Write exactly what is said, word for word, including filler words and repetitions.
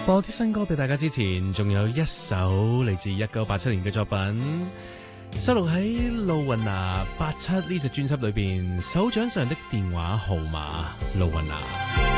播啲新歌俾大家之前，仲有一首嚟自一九八七年嘅作品，收錄喺露雲娜八七呢隻專輯裏邊，手掌上的電話號碼，露雲娜。